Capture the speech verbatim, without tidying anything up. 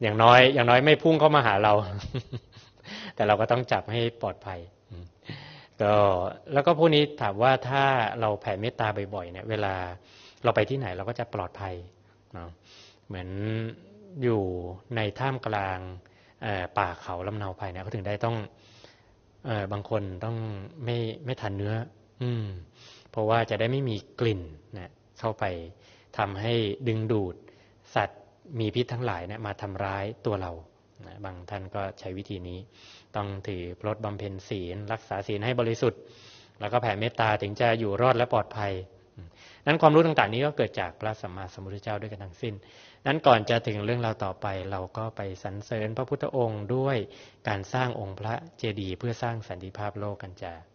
อย่างน้อยอย่างน้อยไม่พุ่งเข้ามาหาเรา แต่เราก็ต้องจับให้ปลอดภัยก็แล้วก็พวกนี้ถามว่าถ้าเราแผ่เมตตาบ่อยๆเนี่ยเวลาเราไปที่ไหนเราก็จะปลอดภัยเนาะเหมือนอยู่ในท่ามกลางป่าเขาลำเนาภัยเนี่ยเขาถึงได้ต้องบางคนต้องไม่ไม่ทานเนื้ออืมเพราะว่าจะได้ไม่มีกลิ่นนะเข้าไปทำให้ดึงดูดสัตว์มีพิษทั้งหลายเนี่ยมาทำร้ายตัวเรานะบางท่านก็ใช้วิธีนี้ต้องถือพรตบำเพ็ญศีลรักษาศีลให้บริสุทธิ์แล้วก็แผ่เมตตาถึงจะอยู่รอดและปลอดภัยนั้นความรู้ต่างๆนี้ก็เกิดจากพระสัมมาสัมพุทธเจ้าด้วยกันทั้งสิ้นนั้นก่อนจะถึงเรื่องราวต่อไปเราก็ไปสรรเสริญพระพุทธองค์ด้วยการสร้างองค์พระเจดีย์เพื่อสร้างสันติภาพโลกกันจ้ะ